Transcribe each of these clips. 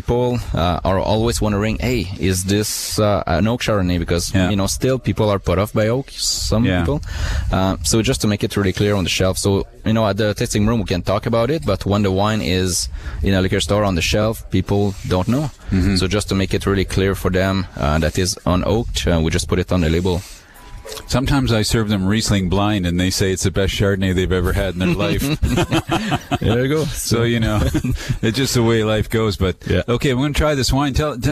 people are always wondering, hey, is this an oak Chardonnay? Because, still people are put off by oak, some people. So just to make it really clear on the shelf. So, at the tasting room, we can talk about it, but when the wine is in a liquor store on the shelf, people don't know. Mm-hmm. So just to make it really clear for them that is unoaked, we just put it on the label. Sometimes I serve them Riesling blind, and they say it's the best Chardonnay they've ever had in their life. There you go. So, it's just the way life goes. But, okay, we're going to try this wine.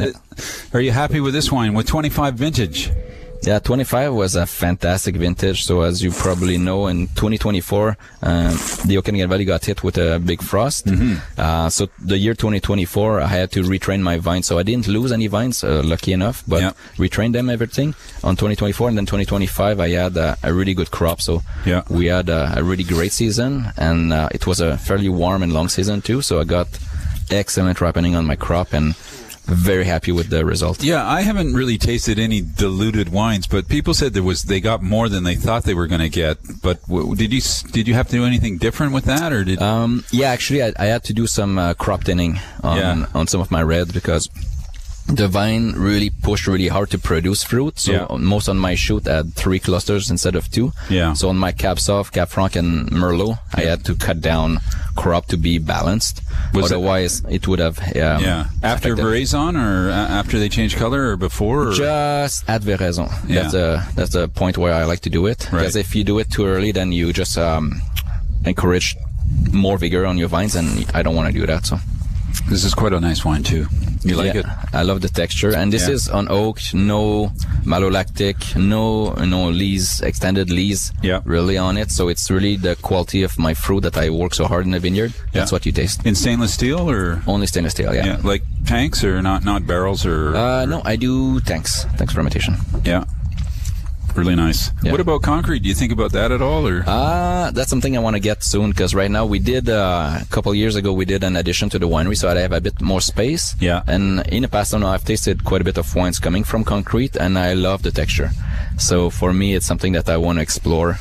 Are you happy with this wine? With 25 vintage? Yeah, 25 was a fantastic vintage. So as you probably know, in 2024, the Okanagan Valley got hit with a big frost. Mm-hmm. So the year 2024, I had to retrain my vines. So I didn't lose any vines, lucky enough, but retrained them, everything on 2024. And then 2025, I had a really good crop. So we had a really great season, and it was a fairly warm and long season too. So I got excellent ripening on my crop, and very happy with the result. Yeah, I haven't really tasted any diluted wines, but people said they got more than they thought they were going to get. But did you have to do anything different with that, or did? Yeah, actually, I had to do some crop thinning on some of my red, because the vine really pushed really hard to produce fruit. So most on my shoot had 3 clusters instead of 2. Yeah. So on my Cab Sauv, Cab Franc, and Merlot, I had to cut down crop to be balanced. Otherwise, it would have after veraison, or after they change color, or before? Or? Just at veraison. That's the point where I like to do it. Because if you do it too early, then you just encourage more vigor on your vines, and I don't want to do that. So this is quite a nice wine too. You like it? I love the texture, and this is unoaked, no malolactic, no lees, extended lees really on it. So it's really the quality of my fruit that I work so hard in the vineyard. That's what you taste. In stainless steel, or only stainless steel? Yeah. Like tanks, or not barrels, or? No, I do tanks fermentation. Yeah. Really nice. Yeah. What about concrete? Do you think about that at all, or? That's something I want to get soon, because right now we did a couple of years ago we did an addition to the winery, so I have a bit more space. Yeah. And in the past, I've tasted quite a bit of wines coming from concrete, and I love the texture. So for me, it's something that I want to explore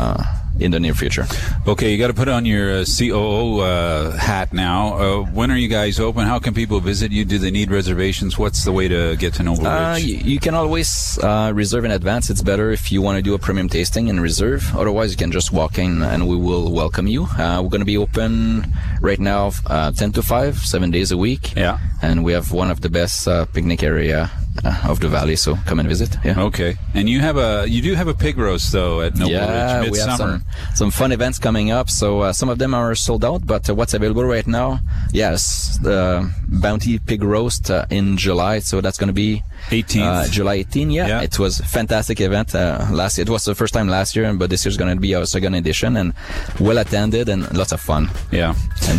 in the near future. Okay, you got to put on your COO hat now. When are you guys open? How can people visit you? Do they need reservations? What's the way to get to Noble Ridge? You can always reserve in advance. It's better if you want to do a premium tasting and reserve. Otherwise, you can just walk in and we will welcome you. We're going to be open right now 10 to 5, 7 days a week. Yeah. And we have one of the best picnic area of the valley, so come and visit. Yeah. Okay. And you do have a pig roast though at Noble Ridge midsummer. We have some fun events coming up. So some of them are sold out, but what's available right now? Yes, the Bounty Pig Roast in July. So that's going to be 18th. July 18. Yeah. It was a fantastic event last year. It was the first time last year, but this year's going to be our second edition, and well attended and lots of fun. Yeah.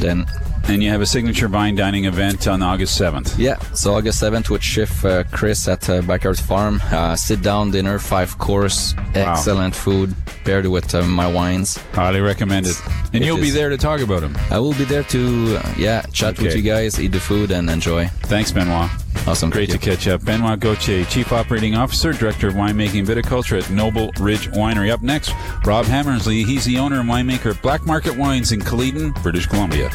And you have a signature vine dining event on August 7th. Yeah, so August 7th with Chef Chris at Backyard Farm. Sit-down dinner, 5-course, excellent food paired with my wines. Highly recommend it. And you'll be there to talk about them. I will be there to chat with you guys, eat the food, and enjoy. Thanks, Benoit. Awesome. Great to catch up. Benoit Gauthier, Chief Operating Officer, Director of Winemaking and Viticulture at Noble Ridge Winery. Up next, Rob Hammersley. He's the owner and winemaker of Black Market Wines in Caledon, British Columbia.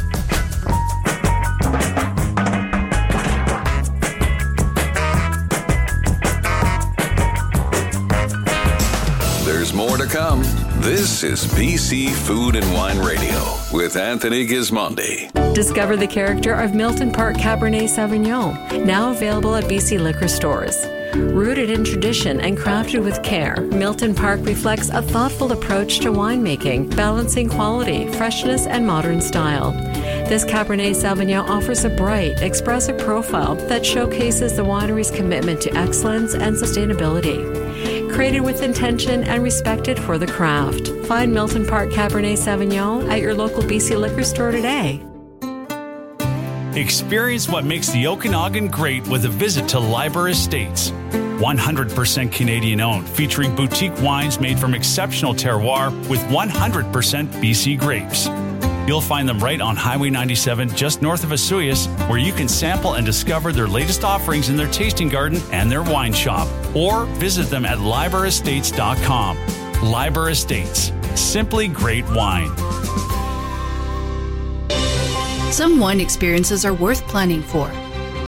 There's more to come. This is BC Food and Wine Radio with Anthony Gismondi. Discover the character of Milton Park Cabernet Sauvignon, now available at BC liquor stores. Rooted in tradition and crafted with care, Milton Park reflects a thoughtful approach to winemaking, balancing quality, freshness, and modern style. This Cabernet Sauvignon offers a bright, expressive profile that showcases the winery's commitment to excellence and sustainability. Created with intention and respected for the craft. Find Milton Park Cabernet Sauvignon at your local BC liquor store today. Experience what makes the Okanagan great with a visit to Liber Estates. 100% Canadian owned, featuring boutique wines made from exceptional terroir with 100% BC grapes. You'll find them right on Highway 97 just north of Osoyoos, where you can sample and discover their latest offerings in their tasting garden and their wine shop. Or visit them at liberestates.com. Liber Estates. Simply great wine. Some wine experiences are worth planning for.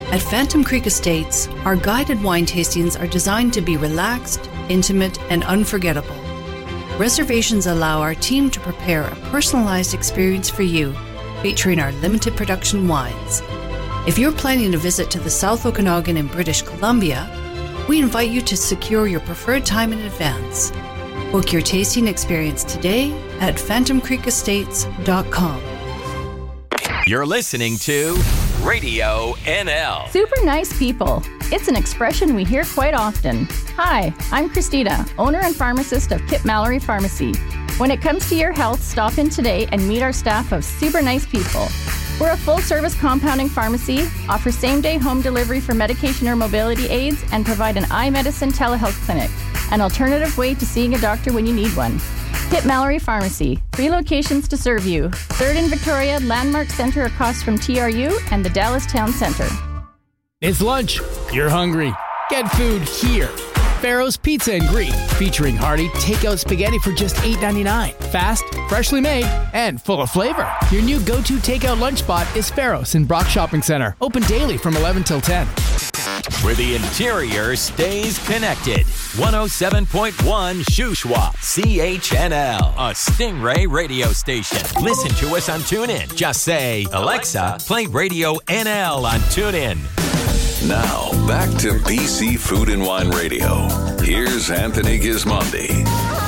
At Phantom Creek Estates, our guided wine tastings are designed to be relaxed, intimate, and unforgettable. Reservations allow our team to prepare a personalized experience for you, featuring our limited production wines. If you're planning a visit to the South Okanagan in British Columbia, we invite you to secure your preferred time in advance. Book your tasting experience today at phantomcreekestates.com. You're listening to Radio NL. Super nice people. It's an expression we hear quite often. Hi, I'm Christina, owner and pharmacist of Kip Mallory Pharmacy. When it comes to your health, stop in today and meet our staff of super nice people. We're a full-service compounding pharmacy, offer same-day home delivery for medication or mobility aids, and provide an eye medicine telehealth clinic, an alternative way to seeing a doctor when you need one. Kip Mallory Pharmacy, 3 locations to serve you. 3rd in Victoria, Landmark Center across from TRU, and the Dallas Town Center. It's lunch. You're hungry. Get food here. Pharaoh's Pizza and Greek, featuring hearty takeout spaghetti for just $8.99. Fast, freshly made, and full of flavor. Your new go-to takeout lunch spot is Pharaoh's in Brock Shopping Center. Open daily from 11 till 10. Where the interior stays connected. 107.1 Shuswap, CHNL, a Stingray radio station. Listen to us on TuneIn. Just say, Alexa, play Radio NL on TuneIn. Now, back to BC Food and Wine Radio. Here's Anthony Gismondi.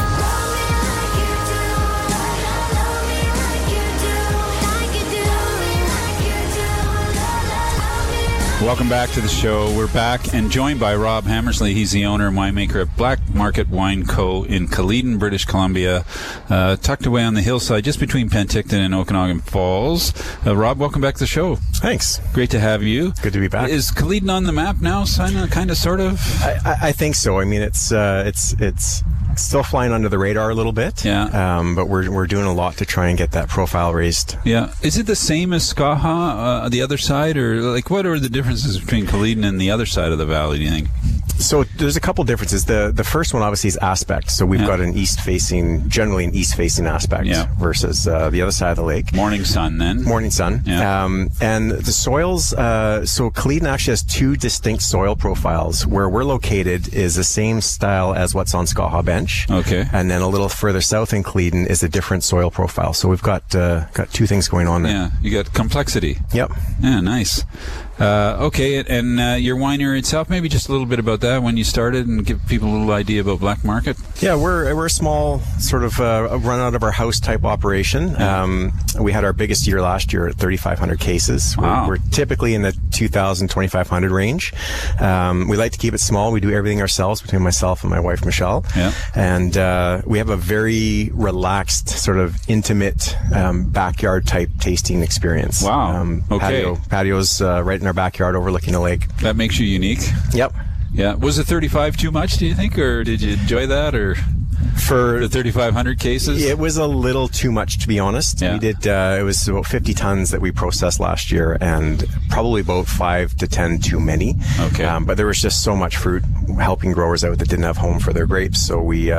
Welcome back to the show. We're back and joined by Rob Hammersley. He's the owner and winemaker at Black Market Wine Co. in Caledon, British Columbia, tucked away on the hillside just between Penticton and Okanagan Falls. Rob, welcome back to the show. Thanks. Great to have you. Good to be back. Is Caledon on the map now, kind of, sort of? I think so. I mean, it's still flying under the radar a little bit. Yeah. But we're doing a lot to try and get that profile raised. Yeah. Is it the same as Skaha, the other side, or like what are the differences between Caledon and the other side of the valley, do you think? So there's a couple differences. The first one obviously is aspect. So we've got generally an east-facing aspect versus the other side of the lake. Morning sun then. Morning sun. Yeah. And the soils, so Caledon actually has 2 distinct soil profiles. Where we're located is the same style as what's on Skaha Bench. Okay. And then a little further south in Caledon is a different soil profile. So we've got 2 things going on there. Yeah, you got complexity. Yep. Yeah, nice. Okay, and your winery itself, maybe just a little bit about that when you started and give people a little idea about Black Market. Yeah, we're a small sort of run out of our house type operation. We had our biggest year last year at 3,500 cases. Wow. We're typically in the 2,000, 2,500 range. We like to keep it small. We do everything ourselves between myself and my wife, Michelle. Yeah. And we have a very relaxed, sort of intimate backyard type tasting experience. Wow. Okay. Patio's right in our backyard overlooking the lake. That makes you unique. Yep. Yeah. Was the 35 too much, do you think, or did you enjoy that, or for the 3,500 cases? It was a little too much, to be honest. Yeah. We did. It was about 50 tons that we processed last year, and probably about 5 to 10 too many. Okay. But there was just so much fruit helping growers out that didn't have home for their grapes, so we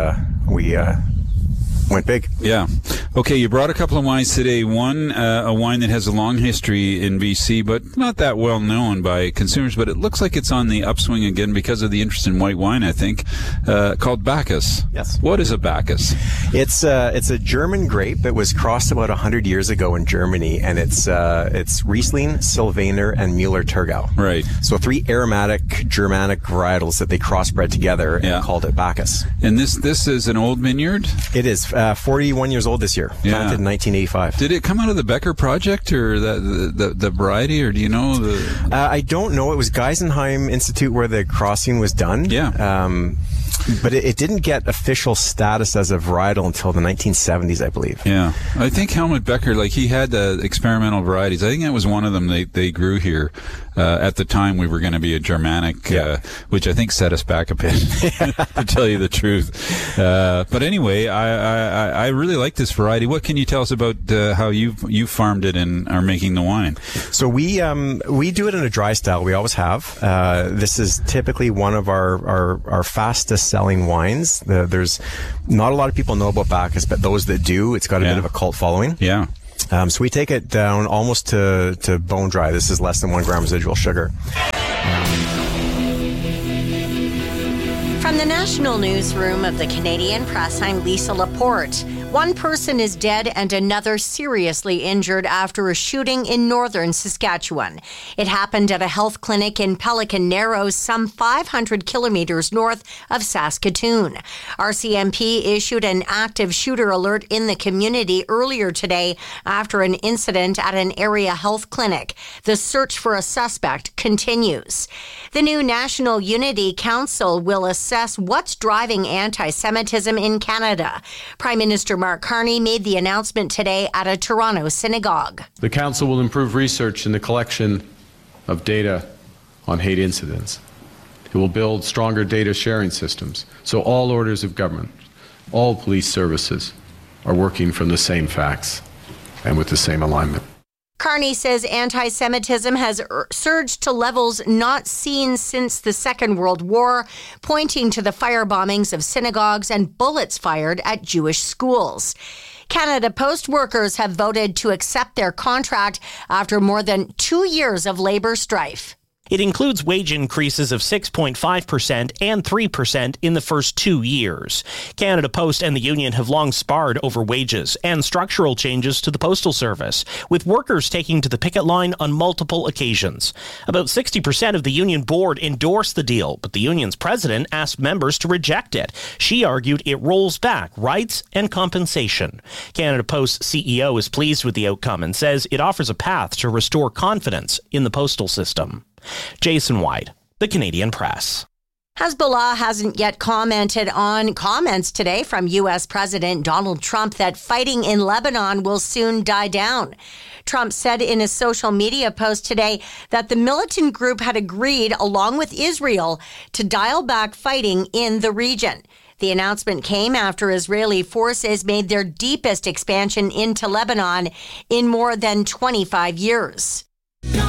went big. Yeah. Okay, you brought a couple of wines today. One, a wine that has a long history in BC, but not that well known by consumers, but it looks like it's on the upswing again because of the interest in white wine, I think, called Bacchus. Yes. What is a Bacchus? It's a German grape that was crossed about 100 years ago in Germany, and it's Riesling, Sylvaner, and Müller-Thurgau. Right. So 3 aromatic Germanic varietals that they crossbred together and called it Bacchus. And this is an old vineyard? It is 41 years old this year. Planted in 1985. Did it come out of the Becker Project or the variety, or do you know the? I don't know. It was Geisenheim Institute where the crossing was done. Yeah. But it didn't get official status as a varietal until the 1970s, I believe. Yeah. I think Helmut Becker, he had experimental varieties. I think that was one of them they grew here. At the time, we were going to be a Germanic, which I think set us back a bit, to tell you the truth. But anyway, I really like this variety. What can you tell us about how you farmed it and are making the wine? So we do it in a dry style. We always have. This is typically one of our fastest selling wines. There's not a lot of people know about Bacchus, but those that do, it's got a bit of a cult following. Yeah. So we take it down almost to bone dry. This is less than 1 gram residual sugar. From the National Newsroom of the Canadian Press, I'm Lisa Laporte. One person is dead and another seriously injured after a shooting in northern Saskatchewan. It happened at a health clinic in Pelican Narrows, some 500 kilometers north of Saskatoon. RCMP issued an active shooter alert in the community earlier today after an incident at an area health clinic. The search for a suspect continues. The new National Unity Council will assess what's driving anti-Semitism in Canada. Prime Minister Mark Carney made the announcement today at a Toronto synagogue. The Council will improve research in the collection of data on hate incidents. It will build stronger data sharing systems so all orders of government, all police services are working from the same facts and with the same alignment. Carney says anti-Semitism has surged to levels not seen since the Second World War, pointing to the firebombings of synagogues and bullets fired at Jewish schools. Canada Post workers have voted to accept their contract after more than 2 years of labor strife. It includes wage increases of 6.5% and 3% in the first 2 years. Canada Post and the union have long sparred over wages and structural changes to the Postal Service, with workers taking to the picket line on multiple occasions. About 60% of the union board endorsed the deal, but the union's president asked members to reject it. She argued it rolls back rights and compensation. Canada Post's CEO is pleased with the outcome and says it offers a path to restore confidence in the postal system. Jason White, the Canadian Press. Hezbollah hasn't yet commented on comments today from U.S. President Donald Trump that fighting in Lebanon will soon die down. Trump said in a social media post today that the militant group had agreed, along with Israel, to dial back fighting in the region. The announcement came after Israeli forces made their deepest expansion into Lebanon in more than 25 years.